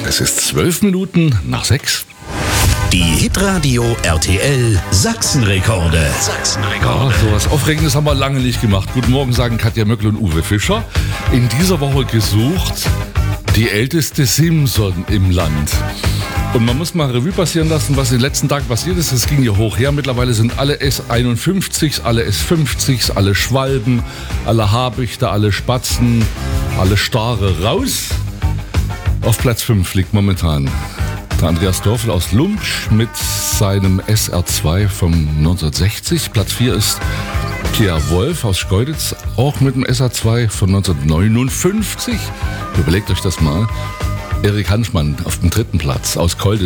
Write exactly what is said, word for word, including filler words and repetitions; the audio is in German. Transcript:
Es ist zwölf Minuten nach sechs. Die Hitradio R T L Sachsenrekorde. Ja, so was Aufregendes haben wir lange nicht gemacht. Guten Morgen, sagen Katja Möckel und Uwe Fischer. In dieser Woche gesucht die älteste Simson im Land. Und man muss mal Revue passieren lassen, was in den letzten Tagen passiert ist. Es ging hier hoch her. Mittlerweile sind alle S einundfünfzigs, alle S fünfzigs, alle Schwalben, alle Habichte, alle Spatzen, alle Stare raus. Auf Platz fünf liegt momentan der Andreas Dörfel aus Lumpsch mit seinem S R zwei von neunzehnhundertsechzig. Platz vier ist Pia Wolf aus Schkeuditz, auch mit dem S R zwei von neunzehnhundertneunundfünfzig. Überlegt euch das mal. Erik Hanschmann auf dem dritten Platz aus Kolditz.